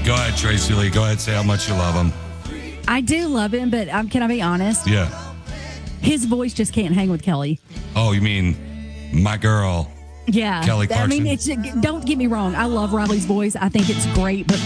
Go ahead, Tracy Lee. Go ahead, say how much you love him. I do love him, but can I be honest? Yeah. His voice just can't hang with Kelly. Oh, you mean my girl? Yeah. Kelly Clarkson. I mean, don't get me wrong. I love Riley's voice. I think it's great, but